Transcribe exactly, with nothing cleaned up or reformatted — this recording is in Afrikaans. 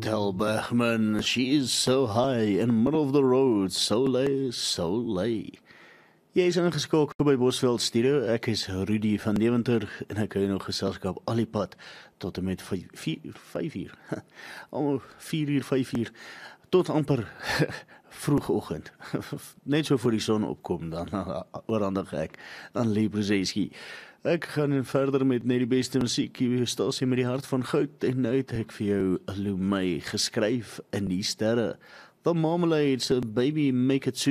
Chantal Bergman, she is so high in the middle of the road, so lay, so lay. Jy is ingeskakel by Bosveld Studio, ek is Rudy van Deventer en ek hou nog geselskap al die pad tot en met vyf uur, al vier uur, vyf uur, tot amper vroegoggend, net so voor die son opkom, dan oorhandig ek aan Lee Brzezinski. Ek gaan verder met net die beste musiek, die stasie met die hart van goud, en nou het ek vir jou Lou May geskryf in die sterre. The Marmalades, Baby Make It So.